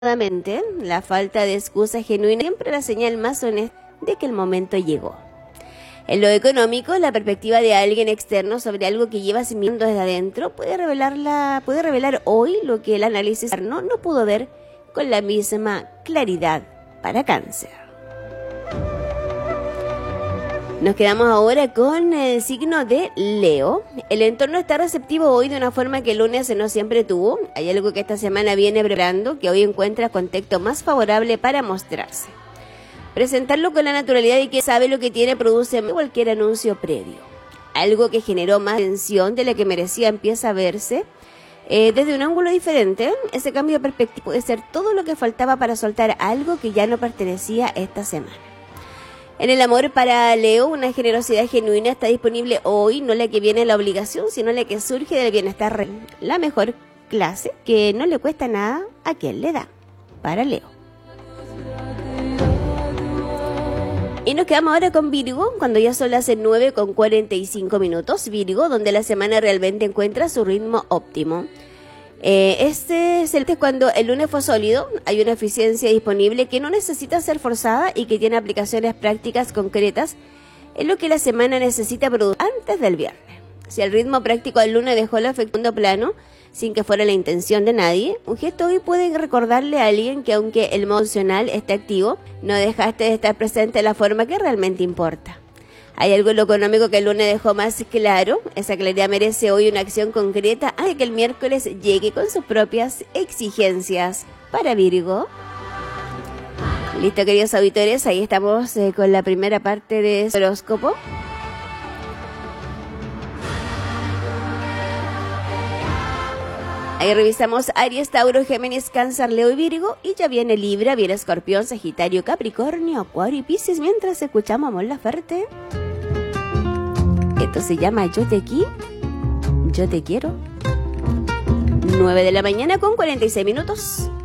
La falta de excusa genuina siempre la señal más honesta de que el momento llegó. En lo económico, la perspectiva de alguien externo sobre algo que llevas mirando desde adentro puede revelar hoy lo que el análisis externo no pudo ver con la misma claridad para Cáncer. Nos quedamos ahora con el signo de Leo. El entorno está receptivo hoy de una forma que el lunes no siempre tuvo. Hay algo que esta semana viene preparando, que hoy encuentra contexto más favorable para mostrarse. Presentarlo con la naturalidad de quien sabe lo que tiene produce cualquier anuncio previo. Algo que generó más atención de la que merecía empieza a verse desde un ángulo diferente. Ese cambio de perspectiva puede ser todo lo que faltaba para soltar algo que ya no pertenecía esta semana. En el amor para Leo, una generosidad genuina está disponible hoy, no la que viene de la obligación, sino la que surge del bienestar real. La mejor clase que no le cuesta nada a quien le da, para Leo. Y nos quedamos ahora con Virgo, cuando ya son las 9:45. Virgo, donde la semana realmente encuentra su ritmo óptimo. Este es cuando el lunes fue sólido, hay una eficiencia disponible que no necesita ser forzada y que tiene aplicaciones prácticas concretas en lo que la semana necesita producir antes del viernes. Si el ritmo práctico del lunes dejó el segundo plano, sin que fuera la intención de nadie, un gesto hoy puede recordarle a alguien que aunque el modo emocional esté activo, no dejaste de estar presente de la forma que realmente importa. Hay algo en lo económico que el lunes dejó más claro. Esa claridad merece hoy una acción concreta antes de que el miércoles llegue con sus propias exigencias. Para Virgo. Listo, queridos auditores, ahí estamos con la primera parte de este horóscopo. Ahí revisamos Aries, Tauro, Géminis, Cáncer, Leo y Virgo. Y ya viene Libra, viene Escorpión, Sagitario, Capricornio, Acuario y Piscis. Mientras escuchamos a Mon Laferte. Esto se llama Yo te quiero. 9:46 a.m.